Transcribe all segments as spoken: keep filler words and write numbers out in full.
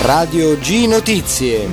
Radio G Notizie.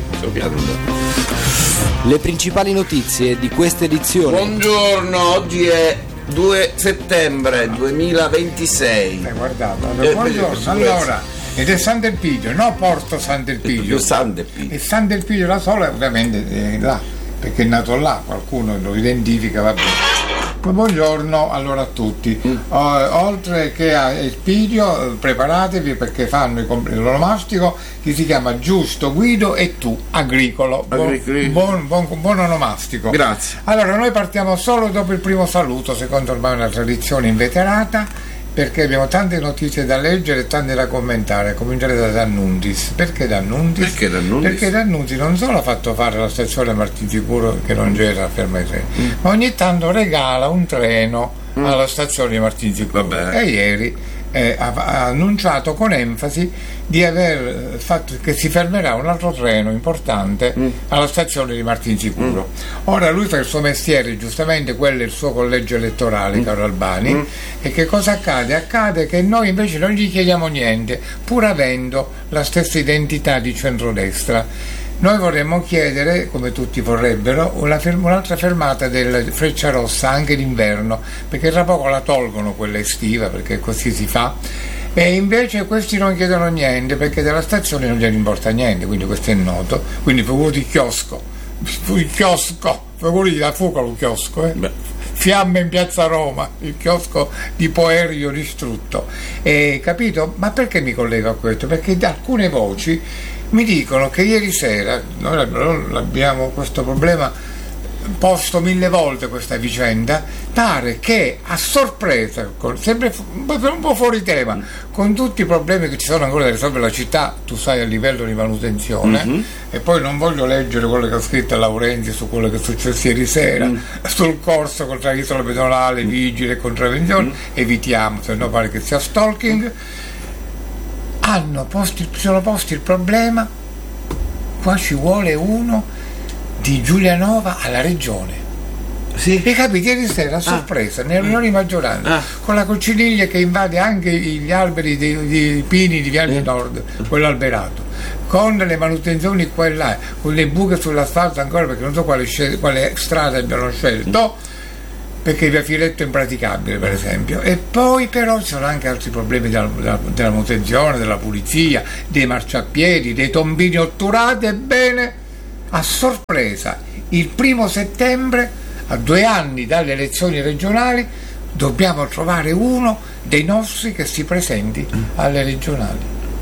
Le principali notizie di questa edizione. Buongiorno, oggi è due settembre duemilaventisei. Eh, guardate, allora, eh, buongiorno, allora, ed è Sant'Elpidio, no Porto Sant'Elpidio. Sant'Elpidio. E Sant'Elpidio da sola ovviamente è là, perché è nato là, qualcuno lo identifica, va bene. Buongiorno allora a tutti. Mm. Uh, oltre che a Elpidio, preparatevi perché fanno l'onomastico che si chiama Giusto, Guido e tu, agricolo. Buon, buon, buon, buon onomastico. Grazie. Allora, noi partiamo solo dopo il primo saluto, secondo ormai una tradizione inveterata, perché abbiamo tante notizie da leggere e tante da commentare. Cominciare da D'Annunzis. Perché D'Annunzis? Perché D'Annunzis? Perché D'Annunzis non solo ha fatto fare la stazione Martinsicuro, che non c'era ferma ai treni, mm. ma ogni tanto regala un treno mm. alla stazione di Martinsicuro. Vabbè. E ieri eh, ha, ha annunciato con enfasi di aver fatto che si fermerà un altro treno importante mm. alla stazione di Martinsicuro. Mm. Ora lui fa il suo mestiere, giustamente quello è il suo collegio elettorale, mm. caro Albani, mm. e che cosa accade? Accade che noi invece non gli chiediamo niente, pur avendo la stessa identità di centrodestra. Noi vorremmo chiedere, come tutti vorrebbero, una ferm- un'altra fermata del Frecciarossa anche d'inverno, perché tra poco la tolgono quella estiva, perché così si fa. E invece questi non chiedono niente perché della stazione non gliene importa niente, quindi questo è noto. Quindi figurati il chiosco, il chiosco, figurati da fuoco il chiosco, eh? Fiamme in piazza Roma, il chiosco di Poerio distrutto. E, capito? Ma perché mi collego a questo? Perché da alcune voci mi dicono che ieri sera, noi abbiamo questo problema posto mille volte questa vicenda, pare che a sorpresa, con, sempre un po' fuori tema, con tutti i problemi che ci sono ancora da risolvere la città, tu sai, a livello di manutenzione, mm-hmm. e poi non voglio leggere quello che ha scritto Laurenzi su quello che è successo ieri sera, mm. sul corso contro l'isola pedonale, vigile e contravvenzione, mm. evitiamo, se no pare che sia stalking. Hanno posti, sono posti il problema, qua ci vuole uno di Giulianova alla regione. Sì. E capite, ieri sera a sorpresa, ah. nelle riunioni di maggioranza, ah. con la cocciniglia che invade anche gli alberi dei, dei pini di Viale mm. Nord, quello alberato, con le manutenzioni qua e là, con le buche sull'asfalto ancora, perché non so quale, scel- quale strada abbiano scelto, perché via Filetto è impraticabile, per esempio. E poi però ci sono anche altri problemi della, della, della manutenzione, della pulizia, dei marciapiedi, dei tombini otturati. Ebbene, a sorpresa, il primo settembre, a due anni dalle elezioni regionali, dobbiamo trovare uno dei nostri che si presenti alle regionali.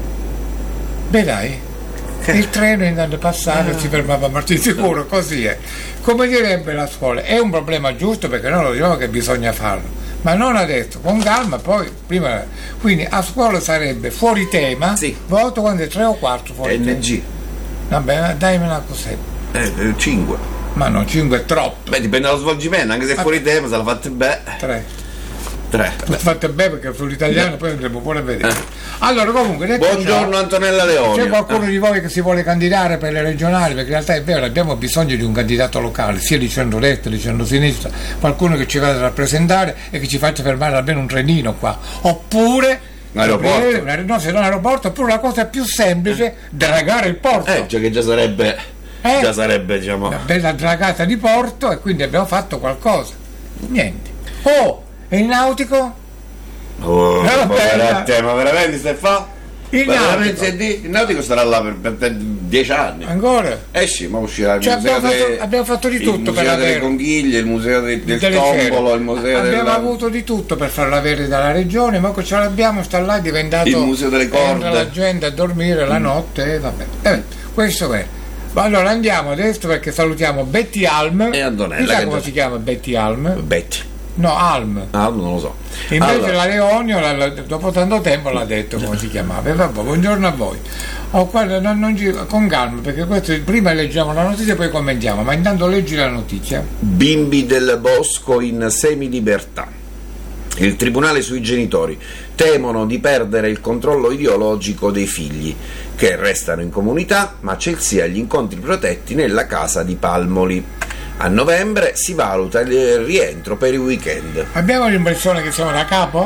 Beh dai, il treno intanto passava e si fermava a Martinsicuro, così è. Come direbbe la scuola, è un problema giusto perché noi lo diciamo che bisogna farlo, ma non adesso, con calma, poi prima. Quindi a scuola sarebbe fuori tema, sì. Voto quando è tre o quattro fuori N G. tema. Vabbè, dammi una cosetta. Eh, cinque. Ma no, cinque è troppo. Beh, dipende dallo svolgimento, anche se è fuori tema, se la fate bene. tre. Tre. La fate bene perché sull'italiano poi andremo pure a vedere. Eh. Allora, comunque, detto buongiorno ciò, Antonella Leoni. c'è qualcuno eh. di voi che si vuole candidare per le regionali? Perché in realtà è vero, abbiamo bisogno di un candidato locale, sia di centrodestra, di centrosinistra, qualcuno che ci vada a rappresentare e che ci faccia fermare almeno un trenino qua. Oppure l'aeroporto. No, se non l'aeroporto, oppure la cosa più semplice, dragare il porto. Eh, cioè che già sarebbe, eh? già sarebbe, diciamo. Una bella dragata di porto e quindi abbiamo fatto qualcosa. Niente. Oh, e il nautico? Oh, ma te, ma veramente se fa? Il nautico. il nautico starà là per, per dieci anni. Ancora? Esci, ma uscirà il cioè, museo abbiamo, de, fatto, abbiamo fatto di tutto per avere. Il museo delle avere. conchiglie, il museo de, del Delle tombolo, cere. il museo abbiamo della... avuto di tutto per farlo avere dalla regione, ma che ce l'abbiamo, sta là, è diventato il museo delle corde. Entra la gente a dormire la notte e vabbè. Eh, questo è. Ma allora andiamo adesso perché salutiamo Betty Alm. E Antonella. Chissà come già... si chiama Betty Alm? Betty. No, Alm. Alm non lo so. Invece allora. la Leonio, la, la, dopo tanto tempo l'ha detto come si chiamava. E vabbè, buongiorno a voi. Oh, guarda, non, non, con calma, perché questo prima leggiamo la notizia e poi commentiamo, ma intanto leggi la notizia. Bimbi del bosco in semilibertà. Il tribunale sui genitori temono di perdere il controllo ideologico dei figli, che restano in comunità, ma c'è il sì agli incontri protetti nella casa di Palmoli. A novembre si valuta il rientro per i weekend. Abbiamo l'impressione che siamo da capo?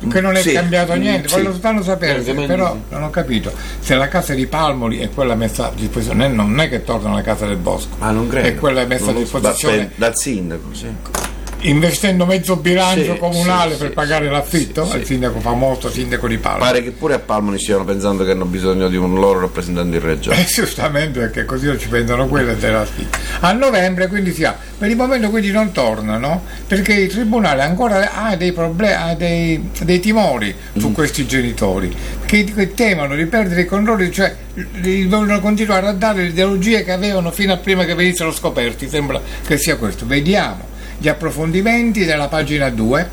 che non è Sì, cambiato mm, niente, sì. voglio soltanto sapere, se, però non ho capito se la casa di Palmoli è quella messa a disposizione, non è che torna alla casa del Bosco, Ma non credo. è quella messa a Non lo so, disposizione per- dal sindaco, sì. investendo mezzo bilancio Sì, comunale sì, per sì, pagare sì, l'affitto, sì, il sì. sindaco famoso, sindaco di Palmoli. Pare che pure a Palmoli stiano pensando che hanno bisogno di un loro rappresentante in regione. Eh, giustamente, perché così non ci prendono quelle dell'affitto. A novembre quindi si ha, per il momento quindi non tornano, perché il tribunale ancora ha dei problemi, ha dei, dei timori su Mm. questi genitori, che, che temono di perdere i controlli, cioè li vogliono continuare a dare le ideologie che avevano fino a prima che venissero scoperti, sembra che sia questo. Vediamo gli approfondimenti della pagina due.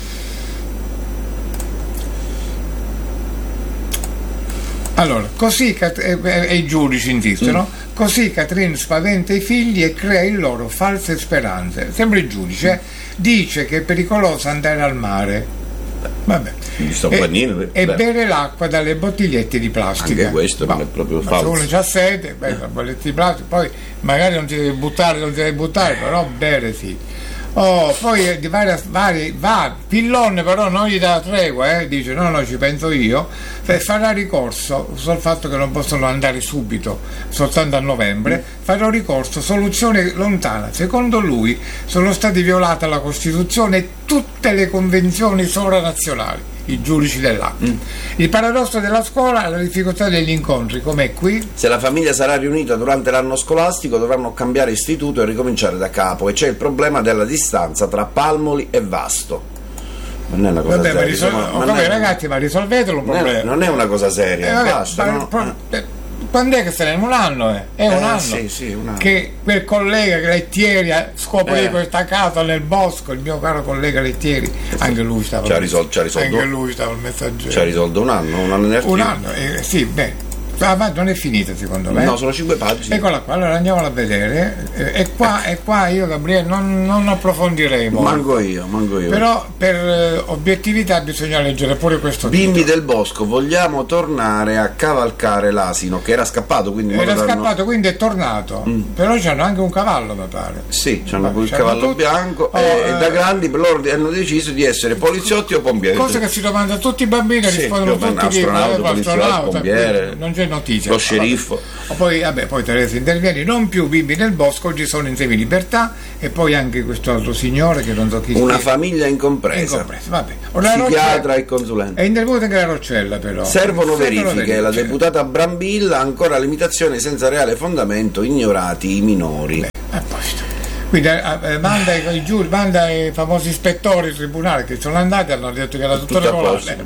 Allora, così Cat- e, e i giudici insistono, Mm. così Catherine spaventa i figli e crea in loro false speranze. Sempre il giudice dice che è pericoloso andare al mare. Vabbè. Gli sto E, panini, e beh. bere l'acqua dalle bottigliette di plastica. Anche questo non Ma- è proprio ma falso. se uno c'ha sete, beh, la bolletta di plastica, poi magari non ti devi buttare, non ti devi buttare, però bere sì. Oh, poi eh, di vari, vari va, Pillon però non gli dà tregua, eh, dice no no ci penso io, F- farà ricorso sul fatto che non possono andare subito, soltanto a novembre, farà ricorso, soluzione lontana. Secondo lui sono state violate la Costituzione e tutte le convenzioni sovranazionali, i giudici dell'acqua. Il paradosso della scuola è la difficoltà degli incontri, come qui. Se la famiglia sarà riunita durante l'anno scolastico dovranno cambiare istituto e ricominciare da capo, e c'è il problema della distanza tra Palmoli e Vasto. Non è una cosa Vabbè, ma seria. risol- insomma, oh, non vabbè, è- ragazzi, ma risolvetelo il non è- problema. non è una cosa seria, Eh, vabbè, basta. ma- no? pro- eh, quando è che saremo? Un anno, eh? È un Eh, anno sì, sì, un anno. che quel collega Lettieri eh, scoprì Eh. questa casa nel bosco, il mio caro collega Lettieri, anche lui stava Ci ha risol- ci ha risolto- anche lui stava il messaggero. Ci ha risolto un anno, un anno in archivio. un anno, eh, sì, beh, ah, ma non è finita secondo me. No, sono cinque pagine. Eccola qua, allora andiamola a vedere. Eh, E qua, e qua io, Gabriele, non, non approfondirei molto. Manco io, manco io. Però per eh, obiettività bisogna leggere pure questo Bimbi titolo. del Bosco, vogliamo tornare a cavalcare l'asino, che era scappato, quindi in modo Era da non- scappato, quindi è tornato. Però c'hanno anche un cavallo, mi pare. Sì, c'hanno Vabbè, il c'hanno cavallo tutto. bianco Oh, e, e eh, da grandi per loro hanno deciso di essere poliziotti o pompieri. Cose che si domandano tutti i bambini, Sì, rispondono più o meno, tutti che astronauta, eh, poliziotto, astronauta, pompiere, quindi non c'è notizia. lo sceriffo. O poi, vabbè, poi Teresa interviene, non più bimbi nel bosco, oggi sono in semi libertà, e poi anche questo altro signore che non so chi Una sia. famiglia incompresa, Incompreso, vabbè. Ora, la psichiatra Roccella- e consulente. è intervenuta anche la Roccella però. Servono verifiche, la verifiche. deputata Brambilla, ancora limitazioni senza reale fondamento, ignorati i minori. Beh, a posto. Quindi eh, eh, manda i, i giuri, manda i famosi ispettori del tribunale che sono andati e hanno detto che era tutto Tutto a regolare.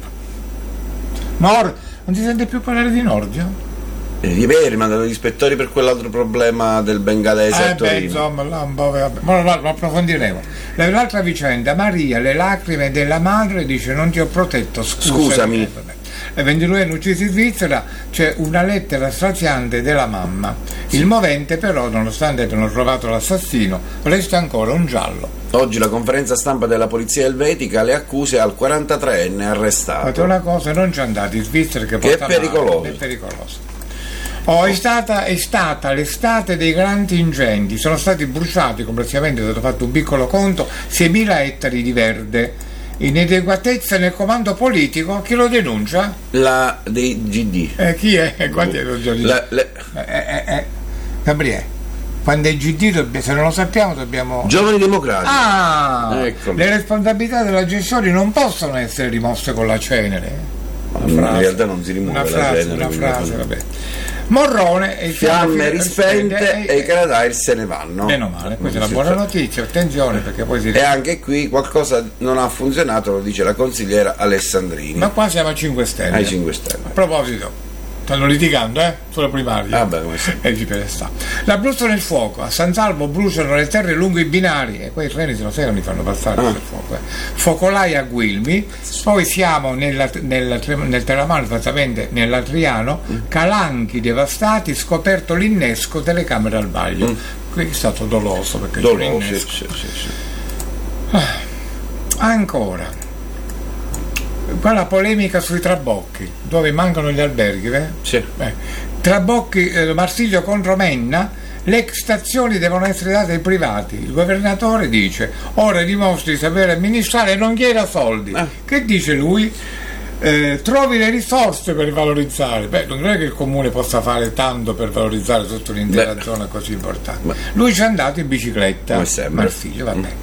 Ma ora non si sente più parlare di Nordio? E gli aveva rimandato gli ispettori per quell'altro problema del bengalese a Eh beh, Torino. insomma, là un po', vabbè. Ma lo, lo approfondiremo. L'altra vicenda, Maria, le lacrime della madre, dice non ti ho protetto, scusami. Scusami. Eh, vabbè. Le ventiduenne uccisi in Svizzera, c'è una lettera straziante della mamma. Il movente però, nonostante abbiano trovato l'assassino, resta ancora un giallo. Oggi la conferenza stampa della polizia elvetica, le accuse al quarantatreenne Fate arrestato. una cosa, non ci andate in Svizzera che, Che è porta male, pericoloso. è pericoloso. Oh, è, stata, è stata l'estate dei grandi incendi, sono stati bruciati complessivamente, è stato fatto un piccolo conto, seimila ettari di verde. Inadeguatezza nel comando politico, chi lo denuncia? La dei G D. Eh, chi è? Quanti è lo La- le- eh, eh, eh. Gabriele, quando è G D dobbiamo- se non lo sappiamo dobbiamo... Giovani democratici. Ah, Eccolo. le responsabilità della gestione non possono essere rimosse con la cenere. In realtà non si rimuove una la frase, cenere, una quindi- frase, vabbè. Morrone e il Fiamme rispente e i e, Canadair se ne vanno. meno male, questa è una Sì, buona sì. notizia, attenzione perché poi si E anche qui qualcosa non ha funzionato, lo dice la consigliera Alessandrini. ma qua siamo a cinque Stelle. Ai cinque Stelle. A proposito, stanno litigando, eh? Sulle primarie. Ah, beh, come sì. E ci sta. L'Abruzzo nel fuoco, a San Salvo bruciano le terre lungo i binari e quei treni se lo sai non li fanno passare Ah. il fuoco. Eh. Focolai a Guilmi, poi siamo nella, nella, nel Terramano, esattamente nell'Atriano, calanchi devastati, scoperto l'innesco delle camere al vaglio. Mm. Qui è stato doloso perché c'è Doloso, sì, l'innesco. sì, sì, sì. Ancora, qua la polemica sui trabocchi, dove mancano gli alberghi, eh? Sì. Eh, Trabocchi, eh, Marsiglio contro Menna, le stazioni devono essere date ai privati. Il governatore dice: ora dimostri di sapere amministrare e non chieda soldi. Ah. Che dice lui? Eh, trovi le risorse per valorizzare. Beh, non è che il comune possa fare tanto per valorizzare tutta un'intera Beh. zona così importante. Beh. Lui ci è andato in bicicletta, Come sempre. Marsiglio, va bene.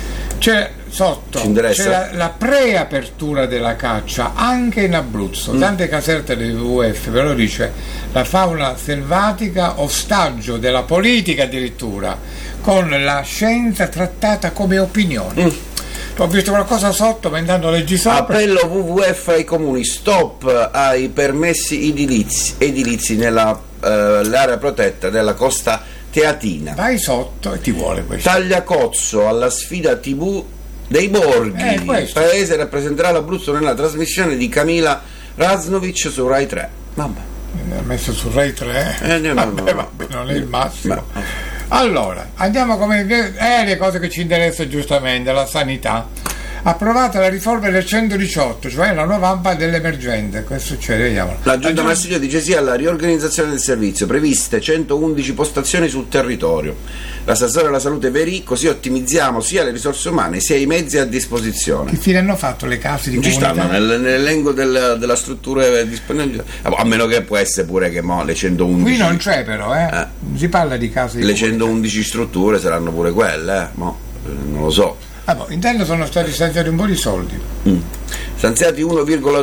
C'è sotto Ci interessa? c'è la, la preapertura della caccia anche in Abruzzo, Mm. tante casette del W W F, però dice la fauna selvatica ostaggio della politica addirittura, con la scienza trattata come opinione. Mm. Ho visto qualcosa sotto, ma intanto leggi sopra. Appello W W F ai comuni, stop ai permessi edilizi, edilizi nella eh, l'area protetta della Costa Teatina. Vai sotto e ti vuole questo. Tagliacozzo alla sfida tivù dei Borghi. Eh, Il questo. paese rappresenterà l'Abruzzo nella trasmissione di Camila Raznovic su Rai tre. Vabbè. Ha messo su Rai tre. Eh, no, no, vabbè, no. vabbè, non è il massimo. Ma- Allora, andiamo come eh, le cose che ci interessano giustamente, la sanità. Approvata la riforma del centodiciotto, cioè la nuova AMPA dell'emergenza. Cosa succede? Vediamo. La Giunta Marsiglio dice sì alla riorganizzazione del servizio, previste centoundici postazioni sul territorio. L'assessore alla salute Verì, così ottimizziamo sia le risorse umane sia i mezzi a disposizione. Che fine hanno fatto le case di Ci comunità? stanno nel- nell'elenco del- della struttura disponibile, a meno che può essere pure che mo, le centoundici, Qui non c'è però, eh? Eh. Si parla di case di le comunità. centoundici strutture saranno pure quelle, eh? Mo, eh, non lo so. Ah, boh, intanto sono stati stanziati un po' di soldi. Mm. Stanziati uno,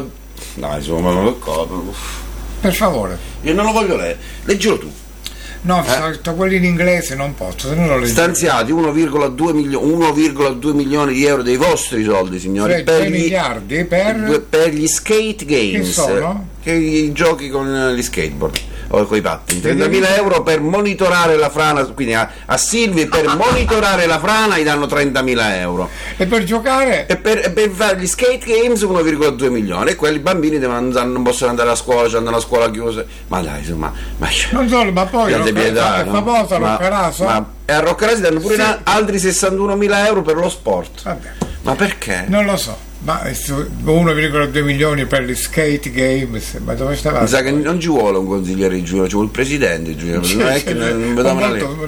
no insomma non lo co- Per favore. io non lo voglio leggere, leggilo tu. No, Eh? sto quelli in inglese non posso, se no lo leggo. Stanziati uno virgola due milio- uno virgola due milioni di euro dei vostri soldi, signori, Cioè, per tre gli, miliardi per... due- per gli skate games, Che sono? che i giochi con eh, gli skateboard o con i pattini. trentamila euro per monitorare la frana, quindi a, a Silvi per monitorare la frana gli danno trentamila euro. E per giocare? E per, e per fare gli skate games uno virgola due milioni, e quelli bambini devono andare- non possono andare a scuola, cioè andano a scuola chiuse. Ma dai, insomma, ma Non solo, ma poi Grande Rocca- pietà, è no? famosa Ma- Roccaraso? ma- e a Roccaraso danno pure Sì. una- altri sessantunomila euro per lo sport. Vabbè, Ma perché? non lo so, ma uno virgola due milioni per gli skate games, ma dove stava? Mi sa che non ci vuole un consigliere di Giulia, ci vuole il presidente di Giulia, non è che non non vediamo la legge.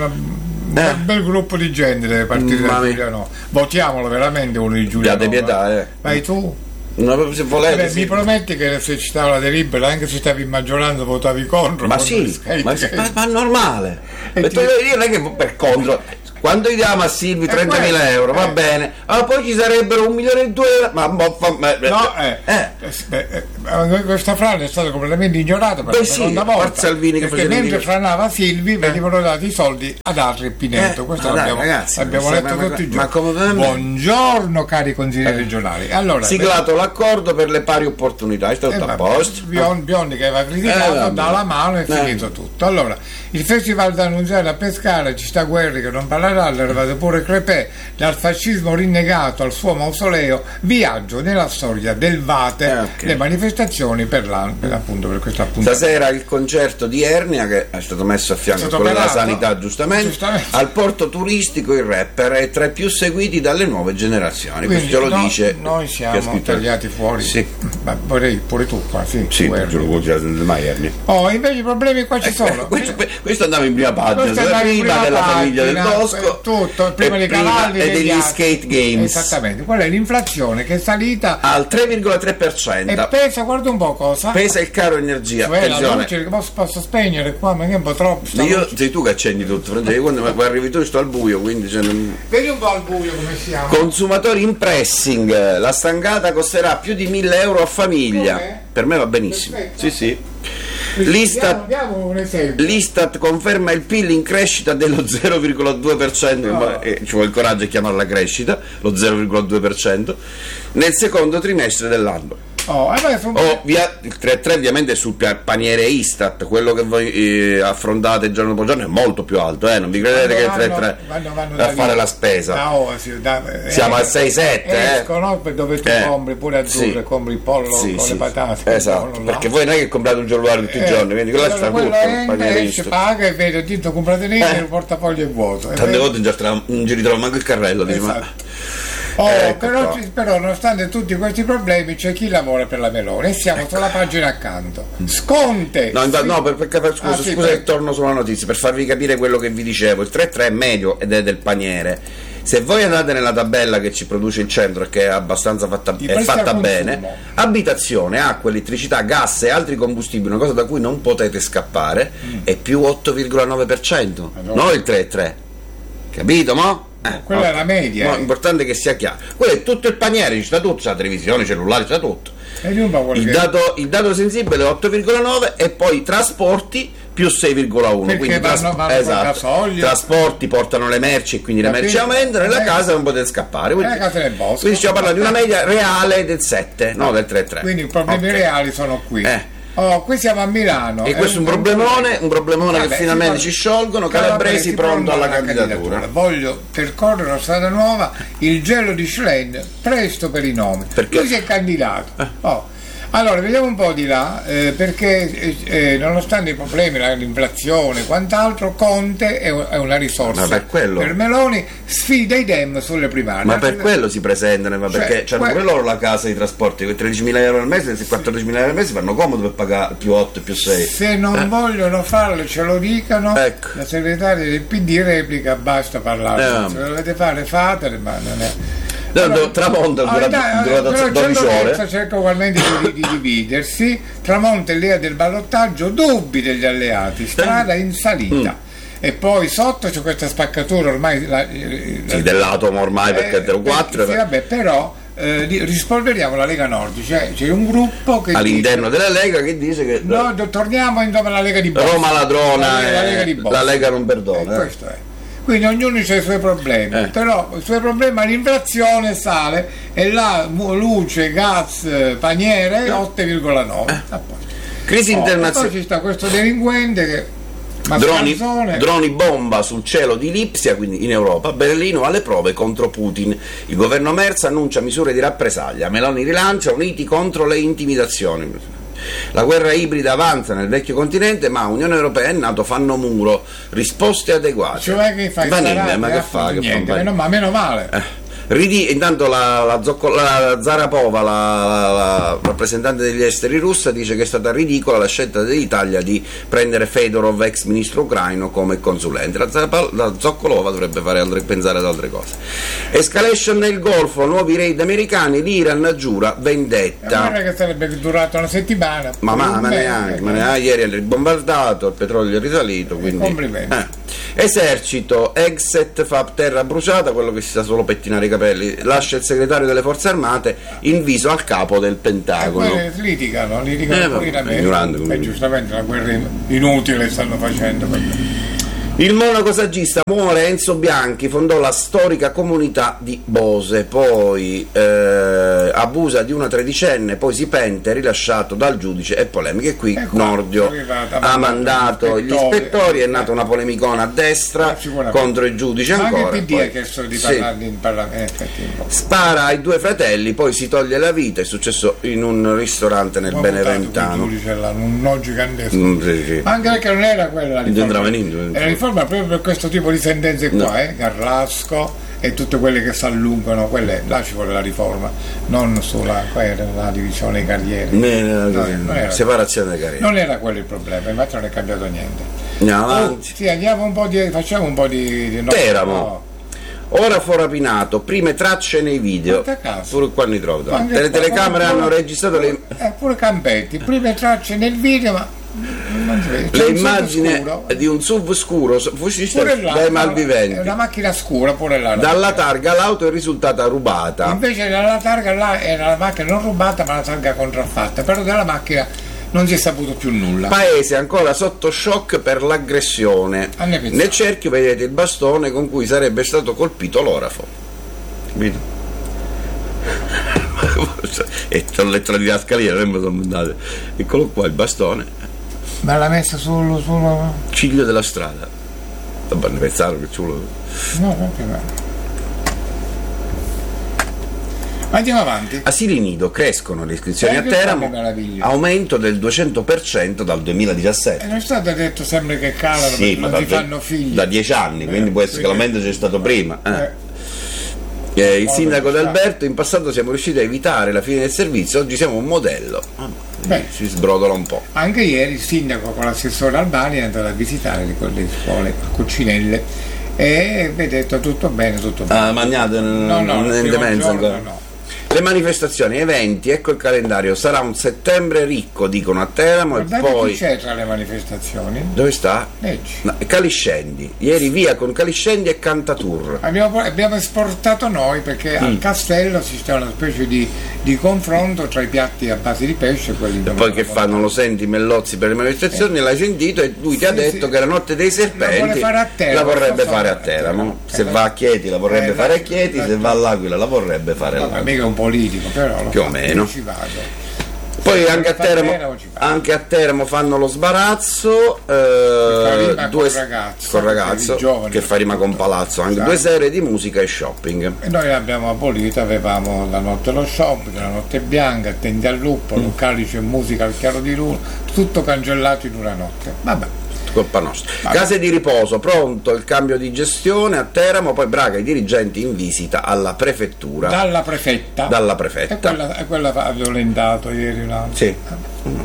un Eh. bel gruppo di gente deve partire da Mamma mia. Giulia, no. Votiamolo veramente uno di Giulia. Abbiate pietà, eh. Vai tu? No, se Eh volete, beh, sì. mi prometti che se ci stava la delibera, anche se stavi in maggioranza, votavi contro? Ma contro gli sì, skate ma, games? ma, ma normale. E E ti- tu- io non è che per contro. Quando gli diamo a Silvi Eh, trentamila quello, euro, va eh. bene. Ah, poi ci sarebbero un milione e due. Ma, ma, ma, No, eh, eh. eh, beh, eh, questa frana è stata completamente ignorata per Beh, la sì, seconda a parte volta, Salvini che perché faceva mentre il- franava Silvi venivano dati i soldi ad altri e Pineto. Eh, Questo ma dai, l'abbiamo, ragazzi, l'abbiamo ma- letto ma- tutti i ma giorni. come- Buongiorno cari consiglieri regionali. Allora, Siglato l'accordo per le pari opportunità, è stato eh, a vabbè, posto. Bion- Biondi che aveva criticato, Eh, vabbè. dà la mano e è Eh. finito tutto. Allora, il festival da Annunziata a Pescara, ci sta Guerri che non parlerà, è arrivato pure Crepè, dal fascismo rinnegato al suo mausoleo, viaggio nella storia del Vate, Eh, ok. le manifestazioni per, la, per, appunto, per questa appuntamento. Stasera il concerto di Ernia, che è stato messo a fianco È a stato quello della operato? sanità, giustamente. Giustamente. Al porto turistico il rapper è tra i più seguiti dalle nuove generazioni. Quindi Questo ce lo no- dice. noi chi ha siamo scritto- tagliati fuori. Sì, Ma vorrei pure tu qua, sì. sì, Guerri. ce lo vuoi dire mai Ernia. Oh, invece i problemi qua ci sono. Questo, questo andava in prima pagina, Questo andava in prima prima della famiglia del pagina, Bosco, tutto, prima e dei prima- cavalli e degli degli altri. skate games. Esattamente, qual è l'inflazione che è salita Al tre virgola tre per e cento. pesa, guarda un po' cosa. Pesa il caro energia. Cioè, la Attenzione. luce che posso, posso spegnere qua, ma che è un po' troppo. sta Io, luce. sei tu che accendi tutto, Francesco, quando quando arrivi tu sto al buio, quindi cioè, non- Vedi un po' al buio come siamo. Consumatori in pressing, la stangata costerà più di mille euro a famiglia. Come? Per me va benissimo. Perfetto. Sì, sì. Diamo, L'Istat, diamo un esempio. L'Istat conferma il P I L in crescita dello zero virgola due per cento, No. e ci vuole il coraggio di chiamarla crescita, lo zero virgola due per cento, nel secondo trimestre dell'anno. Oh, eh, beh, sono- O via, il tre virgola tre ovviamente è sul pia- paniere Istat, quello che voi eh, affrontate giorno dopo giorno è molto più alto, eh? Non vi credete che il tre virgola tre vanno- vanno va a da fare lì. la spesa. Da Oasi, da- eh, Siamo al sei sette, eh. escono per dove tu Eh, compri pure azzurre, sì. compri il pollo Sì, con sì, le patate. esatto, il pollo là. perché voi non è che comprate un cellulare tutti i giorni, quindi quello allora sta quello tutto, il entra, paniere esce, Istat. paga e vede, dito comprate niente, Eh. il portafoglio è vuoto. E Tante vedi- volte non ci ritroviamo manco il carrello, dici, ma- Esatto. Oh, ecco però, qua. ci- però nonostante tutti questi problemi c'è chi lavora per la Meloni e siamo sulla pagina accanto. Sconte! No, infa- Sì. no, per, per- per- scusa, Ah, sì, scusa che prego. torno sulla notizia, per farvi capire quello che vi dicevo. Il tre tre è medio ed è del paniere. Se voi andate nella tabella che ci produce il centro e che è abbastanza fatta, I è prezzi fatta al bene, consumo. abitazione, acqua, elettricità, gas e altri combustibili, una cosa da cui non potete scappare, è più otto virgola nove per cento, Allora. non il tre virgola tre. Capito, mo? Eh, Quella ok. è la media, No, eh. l'importante è che sia chiaro. Quello è tutto il paniere, ci sta tutto, c'è la televisione, cellulare, c'è tutto. Vedi un po' quello Il che- dato, il dato sensibile è otto virgola nove e poi trasporti più sei virgola uno. Perché Quindi vanno- vanno col gasolio. trasporti portano le merci e quindi le merci Capito? aumentano e la Eh, casa non potete scappare. Quindi, la casa del bosco. quindi stiamo parlando di una media reale del sette, no del tre virgola tre. Quindi i problemi Ok. reali sono qui. Eh. Oh, qui siamo a Milano. E questo è un problemone, un problemone Vabbè, che finalmente si ci sciolgono. Calabresi pronto alla candidatura. Voglio percorrere la strada nuova, il gelo di Schlein, presto per i nomi. Perché? Lui si è candidato. Oh. Allora, vediamo un po' di là, eh, perché eh, eh, nonostante i problemi, la- l'inflazione e quant'altro, Conte è, è una risorsa. Ma per quello- Meloni sfida i Dem sulle primarie. Ma per quello si presentano, ma Cioè, perché hanno que- pure loro la casa di trasporti, quei tredicimila euro al mese, se quattordicimila euro al mese fanno comodo per pagare più otto e più sei. Se non Eh. vogliono farlo ce lo dicano. Ecco. La segretaria del P D replica, basta parlare. Eh, Se lo dovete fare fatele, ma non è. No, no, Tramonto Ah, dura- dai, dura però dodici ore. centrodestra cerca ugualmente di, di dividersi. Tramonto è l'idea del ballottaggio, dubbi degli alleati, strada in salita. Mm. E poi sotto c'è questa spaccatura ormai la, eh, Sì, dell'atomo ormai perché è quattro. sì, vabbè, però eh, di- rispolveriamo la Lega Nord, cioè c'è un gruppo che All'interno dice, della Lega che dice che no, do- torniamo insomma alla Lega di Bosco. Roma ladrona la, la Lega e di Bosco. la Lega non perdona. Eh, eh. questo è. Quindi ognuno ha i suoi problemi, Eh. però il suo problema è l'inflazione sale e là mu- luce, gas, eh, paniere otto virgola nove. A posto. Crisi Oh, e poi internazionale. ci sta questo delinquente che Droni, Mascalzone. droni bomba sul cielo di Lipsia, quindi in Europa. Berlino alle prove contro Putin. Il governo Merz annuncia misure di rappresaglia. Meloni rilancia, uniti contro le intimidazioni. La guerra ibrida avanza nel vecchio continente, ma Unione Europea e NATO fanno muro. Risposte adeguate. Cioè che fai Vanille, starate, ma che eh, fa? Che niente, fa? meno, ma meno male. Eh. Ridi- intanto la, la, Zocco- la Zarapova, la, la- la rappresentante degli esteri russa, dice che è stata ridicola la scelta dell'Italia di prendere Fedorov, ex ministro ucraino, come consulente. La, Zarapa- la Zoccolova dovrebbe fare altre- pensare ad altre cose. Escalation nel Golfo, nuovi raid americani, l'Iran giura E vendetta. guarda che sarebbe durata una settimana. Ma, ma, Un ma mese, neanche, ma neanche, ieri è ribombardato, il petrolio è risalito, quindi... complimenti. Eh. Esercito, exit Fab terra bruciata, quello che si sa solo pettinare i capelli, lascia il segretario delle forze armate in viso al capo del E Pentagono. poi litigano, litigano Eh, pure in vabbè, America. ignorante come- E giustamente la guerra inutile stanno facendo. Il monaco saggista muore, Enzo Bianchi fondò la storica comunità di Bose, poi eh, abusa di una tredicenne, poi si pente, rilasciato dal giudice e polemiche. Qui E qua Nordio è arrivata, ha ha mandato gli ispettori, ispettori, è eh. nata una polemicona a destra Eh, sicuramente. contro il giudice Ma ancora. anche il P D poi- ha chiesto di sì. parlarne in Parlamento. Spara ai due fratelli, poi si toglie la vita, è successo in un ristorante nel Beneventano. Un no gigantesco. Mm, sì, sì. Ma anche perché non era quella la Non riforma. entrava niente. Era la riforma proprio per questo tipo di sentenze qua, No. eh? Carrasco e tutte quelle che si allungano, quelle là ci vuole la riforma, non sulla qua era la divisione dei carriere. Eh, no, No, non era- separazione delle carriere. Non era quello il problema, infatti non è cambiato niente. Andiamo Oh, avanti. sì, andiamo un po' di. facciamo un po' di. di no, Teramo. no. Ora fu rapinato, prime tracce nei video. Guarda caso. Pure qua ne trovo. Ma anche Le qua, telecamere pure- hanno registrato le, Eh, pure Campetti, prime tracce nel video, ma non si vede. C'è le un sotto immagini scuro. di un S U V scuro, fucista Pure là, dai è malviventi. una macchina scura pure là. Dalla targa l'auto è risultata rubata. Invece la targa là era la macchina non rubata ma la targa contraffatta, però della macchina non si è saputo più nulla. Paese ancora sotto shock per l'aggressione. Ah, ne pensavo. Nel cerchio vedete il bastone con cui sarebbe stato colpito l'orafo. Capito? E ti ho letto la didascalia, non mi sono andate. Eccolo qua il bastone, Ma l'ha messa sul. sul... no, ciglio della strada. Vabbè, ne pensavo che ci vuole. non più male. Andiamo avanti. Asili nido, crescono le iscrizioni Eh, a che Teramo, fa che meraviglia. aumento del duecento per cento dal E duemiladiciassette. non è stato detto sempre che calano Sì, perché ma non da, si fanno figli. da dieci anni, quindi Eh, può essere che quindi- l'aumento c'è stato prima. eh. Eh. Eh, il sindaco D'Alberto: in passato siamo riusciti a evitare la fine del servizio, oggi siamo un modello. Beh, si sbrodola un po'. Anche ieri il sindaco con l'assessore Albani è andato a visitare le, le scuole a Cucinelle e vi ha detto tutto bene, tutto bene. Ah, magnate no, no, in demenza ancora. No. Le manifestazioni, eventi, ecco il calendario, sarà un settembre ricco, dicono a Teramo. Guardate e poi chi c'è tra le manifestazioni? dove sta? Leggi. No, Caliscendi, ieri via con Caliscendi e Cantatur. Abbiamo, abbiamo esportato noi perché mm. al castello si sta una specie di, di confronto tra i piatti a base di pesce e quelli e poi che fanno, lo senti Mellozzi per le manifestazioni, eh. l'hai sentito e lui sì, ti ha detto sì. che la notte dei serpenti la, la vorrebbe fare a Teramo. Se va a Chieti la vorrebbe eh, fare a Chieti, se va all'Aquila la vorrebbe fare a L'Aquila. Politico, però lo più o meno. Ci vado. Poi anche a, Teramo, anche a Teramo fanno lo sbarazzo, eh, fa due, col ragazzo, col ragazzo giovani, che fa rima con palazzo, anche esatto. due serie di musica e shopping. E noi l'abbiamo abolito, avevamo la notte lo shopping, la notte bianca, tende al lupo, mm. calice e musica al chiaro di luna, tutto cancellato in una notte. Vabbè. Colpa nostra. Case di riposo, pronto il cambio di gestione a Teramo, poi Braga i dirigenti in visita alla prefettura. Dalla prefetta. Dalla prefetta. E quella, e quella ha violentato ieri una. Sì. Mm.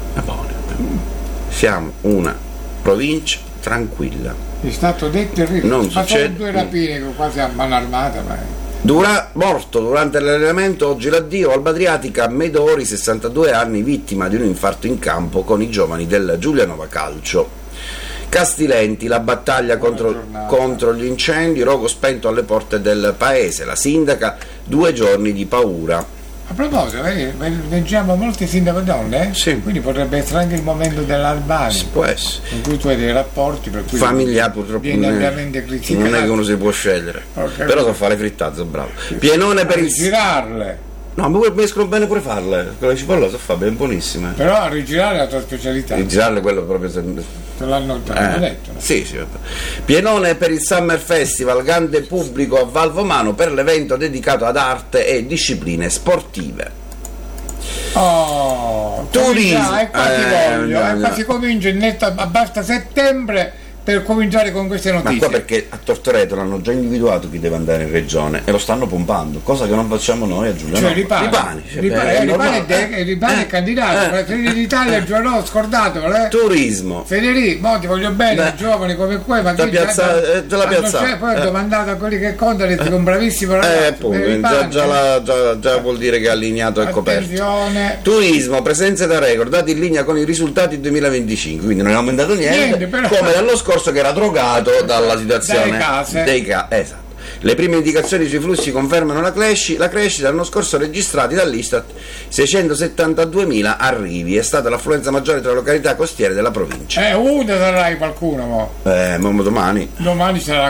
Siamo una provincia tranquilla. È stato detto il ritmo. Non succede. due rapine mm. quasi a mano armata, ma. Dura, morto durante l'allenamento oggi l'addio Alba Adriatica Medori, sessantadue anni, vittima di un infarto in campo con i giovani del Giulianova Calcio. Castilenti, la battaglia contro, contro gli incendi, rogo spento alle porte del paese, la sindaca, due giorni di paura. A proposito, leggiamo molti sindaco donne, eh? Sì. Quindi potrebbe essere anche il momento dell'Albania, può essere. In cui tu hai dei rapporti per cui familiari, purtroppo viene non è, ampiamente criticato. non è che uno si può scegliere, okay. Però so fare frittazzo, bravo. Pienone per il girarle. No, ma riescono bene pure farle, con la cipolla so fa ben buonissime. Però a rigirare è la tua specialità. Rigirarle quello proprio se... te l'hanno eh, detto. No? Sì, sì. Pienone per il Summer Festival, grande pubblico a Valvomano per l'evento dedicato ad arte e discipline sportive. Oh, turismo. E qua ti eh, voglio, no, e qua no. si comincia in netta, basta settembre per cominciare con queste notizie. Ma qua perché a Tortoreto l'hanno già individuato chi deve andare in regione e lo stanno pompando, cosa che non facciamo noi a Giulianova. Cioè Ripani, Ripani, cioè, Ripani, è Ripani, normale. è, Ripani Eh, è candidato, eh, eh, Fratelli d'Italia, Giulianova, scordatelo, eh? Turismo. Federico, mo ti voglio bene, Beh, giovani come qua, ma da piazza, già, eh, già la piazza. Poi ho eh. domandato a quelli che contano, e un bravissimo ragazzo. Eh, appunto, già, già, la, già, già vuol dire che è allineato e coperto. Attenzione. Turismo, presenze da record, dati in linea con i risultati duemilaventicinque, quindi non è aumentato niente, Niente, però. come l'anno scorso che era drogato dalla situazione Delle case. dei ca- esatto. Le prime indicazioni sui flussi confermano la, cresci- la crescita. L'anno scorso registrati dall'Istat seicentosettantaduemila arrivi, è stata l'affluenza maggiore tra le località costiere della provincia. Eh, una sarai qualcuno, mo. Eh, mo domani Domani sarà